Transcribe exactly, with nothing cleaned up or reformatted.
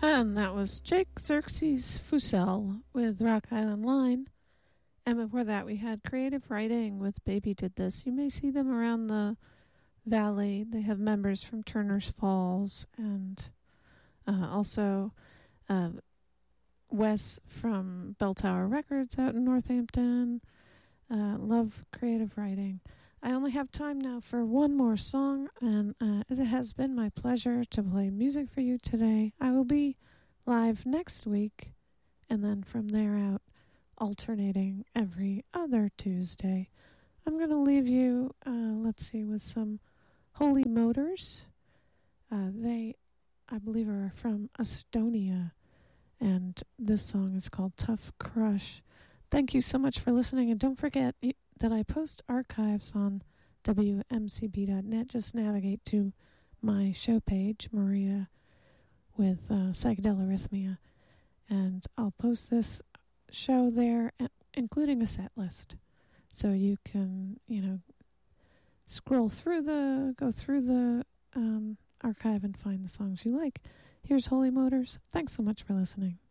And that was Jake Xerxes Fusel with Rock Island Line. And before that, we had Creative Writing with Baby Did This. You may see them around the valley. They have members from Turner's Falls and uh, also uh, Wes from Bell Tower Records out in Northampton. Uh, love Creative Writing. I only have time now for one more song, and uh, it has been my pleasure to play music for you today. I will be live next week, and then from there out, alternating every other Tuesday. I'm going to leave you, uh, let's see, with some Holy Motors. Uh, they, I believe, are from Estonia, and this song is called Tough Crush. Thank you so much for listening, and don't forget that I post archives on W M C B dot net. Just navigate to my show page, Maria, with uh, Psychedelic Arrhythmia, and I'll post this show there, including a set list, so you can, you know, scroll through the, go through the um, archive and find the songs you like. Here's Holy Motors. Thanks so much for listening.